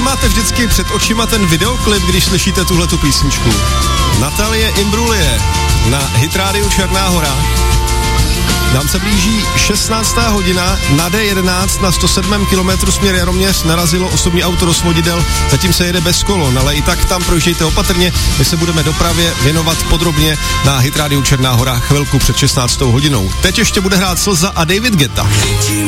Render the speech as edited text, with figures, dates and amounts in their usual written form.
máte vždycky před očima ten videoklip, když slyšíte tuhletu písničku? Natalie Imbruglia na Hit Radio Černá Hora. Nám se blíží 16. hodina, na D11 na 107. kilometru směr Jaroměř narazilo osobní auto do svodidel, zatím se jede bez kolon, ale i tak tam projíždějte opatrně, my se budeme dopravě věnovat podrobně na Hit Radio Černá Hora chvilku před 16. hodinou. Teď ještě bude hrát Slza a David Guetta.